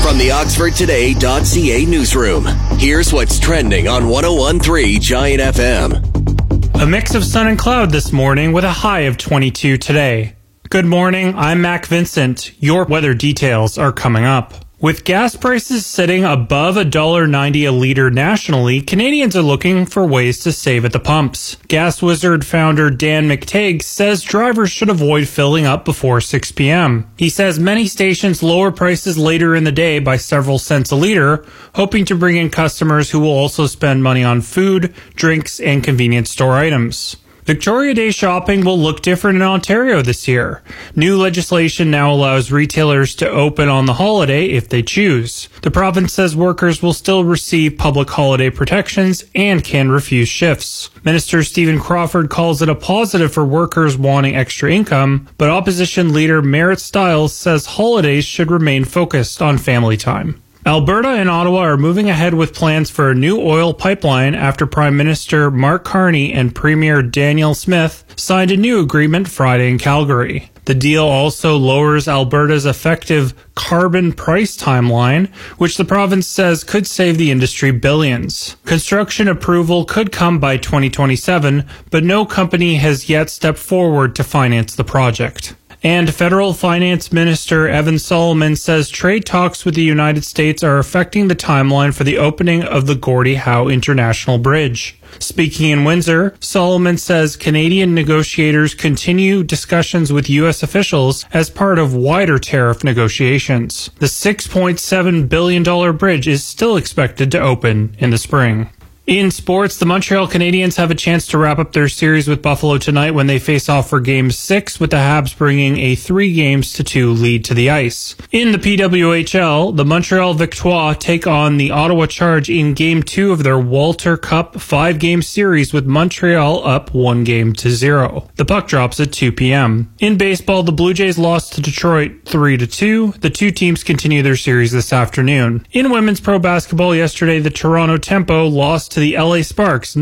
From the OxfordToday.ca newsroom, here's what's trending on 101.3 Giant FM. A mix of sun and cloud this morning with a high of 22 today. Good morning, I'm Mac Vincent. Your weather details are coming up. With gas prices sitting above $1.90 a litre nationally, Canadians are looking for ways to save at the pumps. Gas Wizard founder Dan McTagg says drivers should avoid filling up before 6 p.m. He says many stations lower prices later in the day by several cents a litre, hoping to bring in customers who will also spend money on food, drinks, and convenience store items. Victoria Day shopping will look different in Ontario this year. New legislation now allows retailers to open on the holiday if they choose. The province says workers will still receive public holiday protections and can refuse shifts. Minister Stephen Crawford calls it a positive for workers wanting extra income, but opposition leader Merritt Stiles says holidays should remain focused on family time. Alberta and Ottawa are moving ahead with plans for a new oil pipeline after Prime Minister Mark Carney and Premier Danielle Smith signed a new agreement Friday in Calgary. The deal also lowers Alberta's effective carbon price timeline, which the province says could save the industry billions. Construction approval could come by 2027, but no company has yet stepped forward to finance the project. And Federal Finance Minister Evan Solomon says trade talks with the United States are affecting the timeline for the opening of the Gordie Howe International Bridge. Speaking in Windsor, Solomon says Canadian negotiators continue discussions with U.S. officials as part of wider tariff negotiations. The $6.7 billion bridge is still expected to open in the spring. In sports, the Montreal Canadiens have a chance to wrap up their series with Buffalo tonight when they face off for Game 6, with the Habs bringing a 3-2 lead to the ice. In the PWHL, the Montreal Victoire take on the Ottawa Charge in Game 2 of their Walter Cup 5-game series, with Montreal up 1-0. The puck drops at 2 p.m. In baseball, the Blue Jays lost to Detroit 3-2. The two teams continue their series this afternoon. In women's pro basketball yesterday, the Toronto Tempo lost to the LA Sparks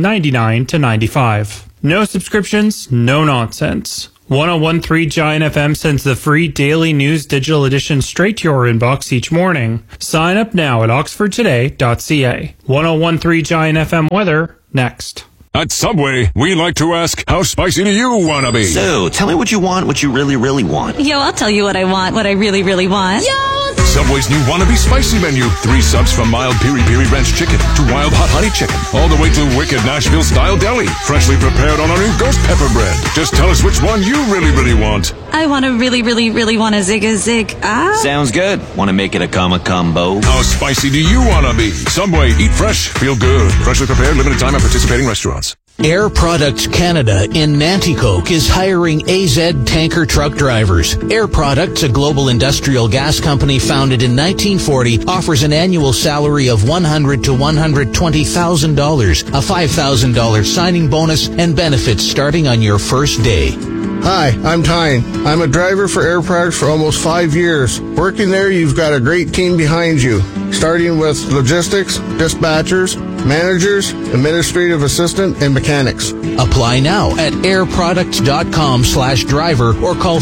99-95. No subscriptions, no nonsense. 101.3 Giant FM sends the free daily news digital edition straight to your inbox each morning. Sign up now at oxfordtoday.ca. 101.3 Giant FM weather next. At Subway, we like to ask, how spicy do you want to be? So, tell me what you want, what you really, really want. Yo, I'll tell you what I want, what I really, really want. Yo! Subway's new Wannabe Spicy menu. 3 subs from mild piri-piri ranch chicken to wild hot honey chicken, all the way to wicked Nashville-style deli, freshly prepared on our new ghost pepper bread. Just tell us which one you really, really want. I want to really, really, really want a zig. Sounds good. Want to make it a combo? How spicy do you want to be? Subway, eat fresh, feel good. Freshly prepared, limited time at participating restaurants. Air Products Canada in Nanticoke is hiring AZ tanker truck drivers. Air Products, a global industrial gas company founded in 1940, offers an annual salary of $100,000 to $120,000, a $5,000 signing bonus, and benefits starting on your first day. Hi, I'm Tyne. I'm a driver for Air Products for almost 5 years. Working there, you've got a great team behind you, starting with logistics, dispatchers, managers, administrative assistant, and mechanics. Apply now at airproducts.com/driver or call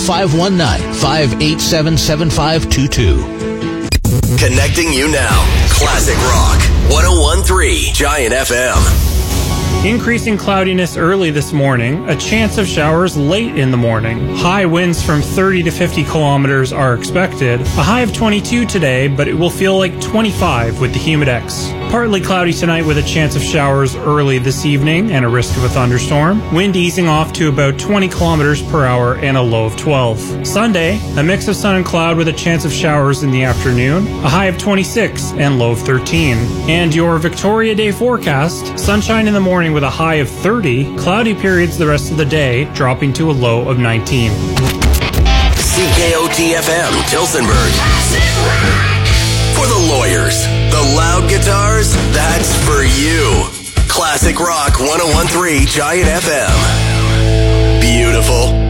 519-587-7522. Connecting you now. Classic Rock. 101.3 Giant FM. Increasing cloudiness early this morning, a chance of showers late in the morning. High winds from 30 to 50 kilometers are expected. A high of 22 today, but it will feel like 25 with the Humidex. Partly cloudy tonight with a chance of showers early this evening and a risk of a thunderstorm. Wind easing off to about 20 kilometers per hour and a low of 12. Sunday, a mix of sun and cloud with a chance of showers in the afternoon. A high of 26 and low of 13. And your Victoria Day forecast, sunshine in the morning with a high of 30, cloudy periods the rest of the day, dropping to a low of 19. CKOT-FM, Tilsonburg. For the lawyers, the loud guitars, that's for you. Classic Rock 101.3 Giant FM. Beautiful.